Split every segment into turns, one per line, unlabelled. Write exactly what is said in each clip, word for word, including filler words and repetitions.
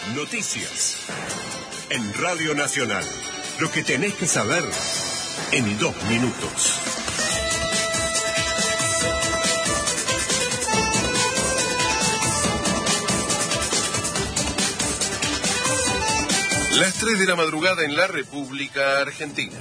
Noticias. En Radio Nacional. Lo que tenés que saber en dos minutos.
Las tres de la madrugada en la República Argentina.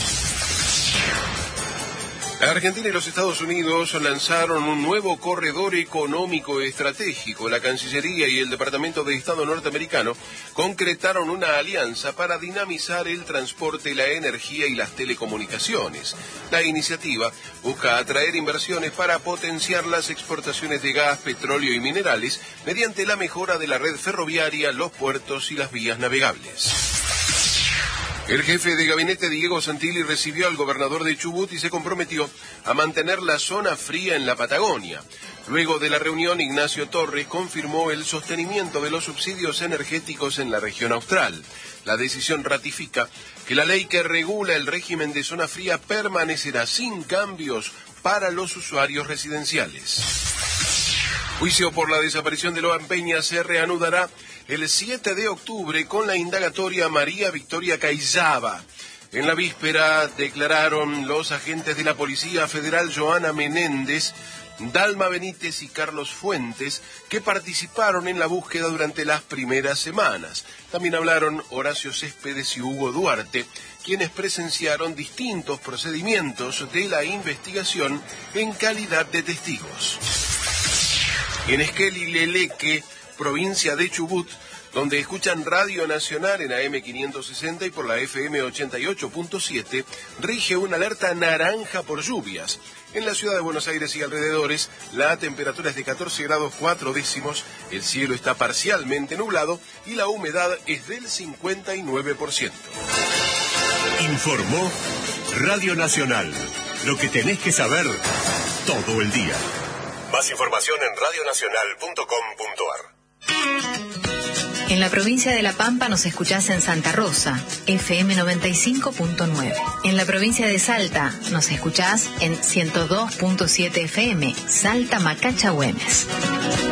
La Argentina y los Estados Unidos lanzaron un nuevo corredor económico estratégico. La Cancillería y el Departamento de Estado norteamericano concretaron una alianza para dinamizar el transporte, la energía y las telecomunicaciones. La iniciativa busca atraer inversiones para potenciar las exportaciones de gas, petróleo y minerales mediante la mejora de la red ferroviaria, los puertos y las vías navegables. El jefe de gabinete Diego Santilli recibió al gobernador de Chubut y se comprometió a mantener la zona fría en la Patagonia. Luego de la reunión, Ignacio Torres confirmó el sostenimiento de los subsidios energéticos en la región austral. La decisión ratifica que la ley que regula el régimen de zona fría permanecerá sin cambios para los usuarios residenciales. Juicio por la desaparición de Loan Peña se reanudará el siete de octubre con la indagatoria María Victoria Cayzaba. En la víspera declararon los agentes de la Policía Federal Joana Menéndez, Dalma Benítez y Carlos Fuentes, que participaron en la búsqueda durante las primeras semanas. También hablaron Horacio Céspedes y Hugo Duarte, quienes presenciaron distintos procedimientos de la investigación en calidad de testigos. En Esquel y Leleque, provincia de Chubut, donde escuchan Radio Nacional en A M quinientos sesenta y por la F M ochenta y ocho punto siete, rige una alerta naranja por lluvias. En la ciudad de Buenos Aires y alrededores, la temperatura es de catorce grados cuatro décimos, el cielo está parcialmente nublado y la humedad es del cincuenta y nueve por ciento.
Informó Radio Nacional. Lo que tenés que saber todo el día. Más información en radio nacional punto com punto a r.
En la provincia de La Pampa nos escuchás en Santa Rosa, F M noventa y cinco punto nueve. En la provincia de Salta nos escuchás en ciento dos punto siete F M, Salta Macacha Güemes.